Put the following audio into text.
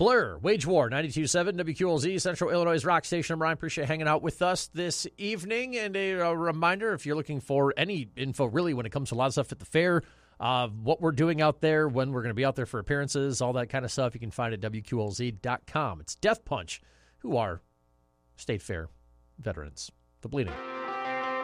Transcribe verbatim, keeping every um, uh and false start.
Blur, Wage War, ninety-two point seven W Q L Z, Central Illinois' rock station. Brian, appreciate you hanging out with us this evening. And a, a reminder, if you're looking for any info, really, when it comes to a lot of stuff at the fair, uh, what we're doing out there, when we're going to be out there for appearances, all that kind of stuff, you can find at W Q L Z dot com. It's Death Punch, who are State Fair veterans. The Bleeding.